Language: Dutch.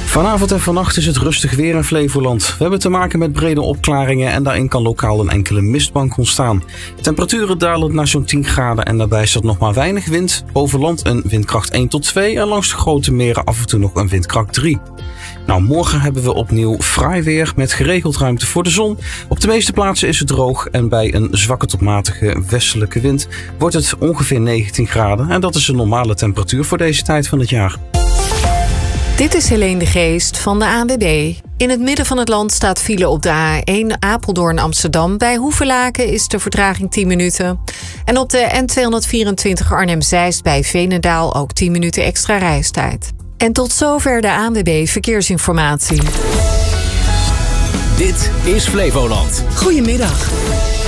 Vanavond en vannacht is het rustig weer in Flevoland. We hebben te maken met brede opklaringen en daarin kan lokaal een enkele mistbank ontstaan. Temperaturen dalen naar zo'n 10 graden en daarbij staat nog maar weinig wind. Boven land een windkracht 1 tot 2 en langs de grote meren af en toe nog een windkracht 3. Morgen hebben we opnieuw fraai weer met geregeld ruimte voor de zon. Op de meeste plaatsen is het droog en bij een zwakke tot matige westelijke wind wordt het ongeveer 19 graden. En dat is een normale temperatuur voor deze tijd van het jaar. Dit is Helene de Geest van de ANWB. In het midden van het land staat file op de A1 Apeldoorn-Amsterdam. Bij Hoevelaken is de vertraging 10 minuten. En op de N224 Arnhem-Zeist bij Veenendaal ook 10 minuten extra reistijd. En tot zover de ANWB Verkeersinformatie. Dit is Flevoland. Goedemiddag.